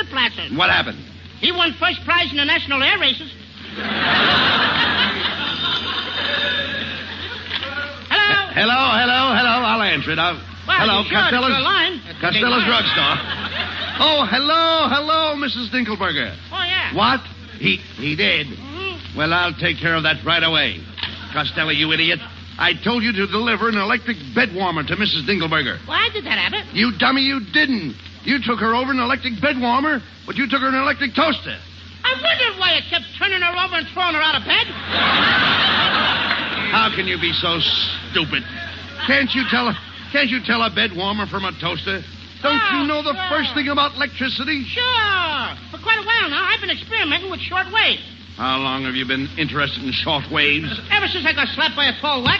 Westerplatzer. What happened? He won first prize in the national air races. Hello? Hello. I'll answer it. Hello, Costello's. Costello's drugstore. Oh, hello, Mrs. Dinkelberger. Oh, yeah. What? He did. Mm-hmm. Well, I'll take care of that right away. Costello, you idiot. I told you to deliver an electric bed warmer to Mrs. Dinkelberger. Well, I did that, Abbott. You dummy, you didn't. You took her over an electric bed warmer, but you took her an electric toaster. I wondered why it kept turning her over and throwing her out of bed. How can you be so stupid? Can't you tell a bed warmer from a toaster? Don't you know the first thing about electricity? Sure. For quite a while now, I've been experimenting with short waves. How long have you been interested in short waves? Ever since I got slapped by a tall whack.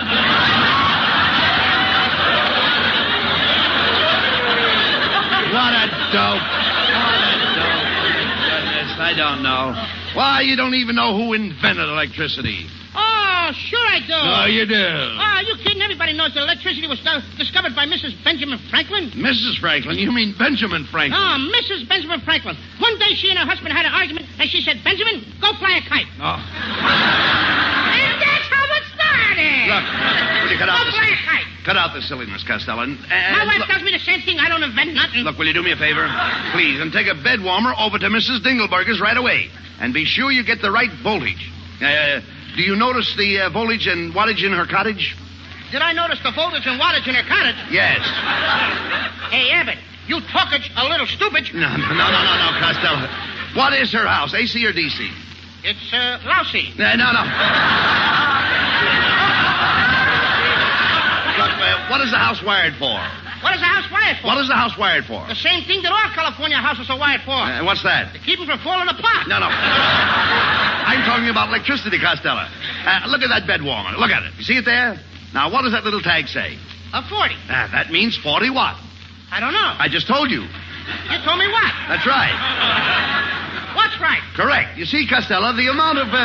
What a dope. Goodness, I don't know. Why, you don't even know who invented electricity. Oh, sure I do. Oh, you do. Oh, are you kidding? Everybody knows that electricity was discovered by Mrs. Benjamin Franklin. Mrs. Franklin? You mean Benjamin Franklin? Oh, Mrs. Benjamin Franklin. One day she and her husband had an argument, and she said, Benjamin, go fly a kite. Oh. And that's how it started. Look, will you fly a kite. Cut out the silliness, Costello. My wife tells me the same thing. I don't invent nothing. Look, will you do me a favor? Please, and take a bed warmer over to Mrs. Dinkelberger's right away. And be sure you get the right voltage. Do you notice the voltage and wattage in her cottage? Did I notice the voltage and wattage in her cottage? Yes. Hey, Abbott, you talkage a little stupid. No, Costello. What is her house, AC or DC? It's, lousy. No. Look, what is the house wired for? What is the house wired for? What is the house wired for? The same thing that all California houses are wired for. What's that? To keep them from falling apart. No. I'm talking about electricity, Costello. Look at that bed warmer. Look at it. You see it there? Now, what does that little tag say? A 40. That means 40 what? I don't know. I just told you. You told me what? That's right. What's right? Correct. You see, Costello, the amount of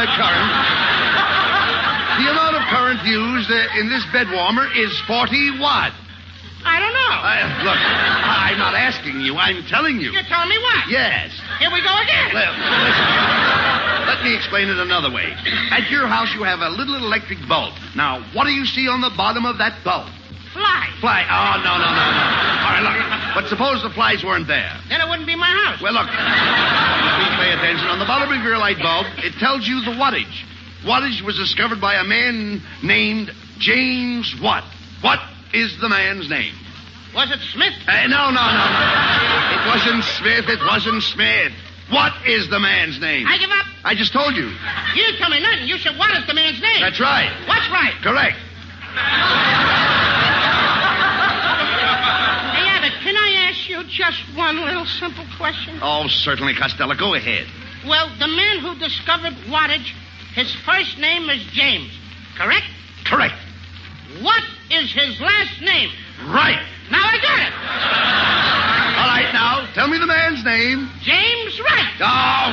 current used in this bed warmer is 40 watt. I don't know. Look, I'm not asking you. I'm telling you. You're telling me what? Yes. Here we go again. Listen. Let me explain it another way. At your house, you have a little electric bulb. Now, what do you see on the bottom of that bulb? Fly. Fly. Oh, no. All right, look. But suppose the flies weren't there. Then it wouldn't be my house. Well, look. Please pay attention. On the bottom of your light bulb, it tells you the wattage. Wattage was discovered by a man named James Watt. What is the man's name? Was it Smith? No. It wasn't Smith. What is the man's name? I give up. I just told you. You didn't tell me nothing. You said, what is the man's name? That's right. What's right? Correct. Hey, Abbott, can I ask you just one little simple question? Oh, certainly, Costello. Go ahead. Well, the man who discovered wattage, his first name is James, correct? Correct. What is his last name? Right. Now I got it. All right, now, tell me the man's name. James Wright. Oh,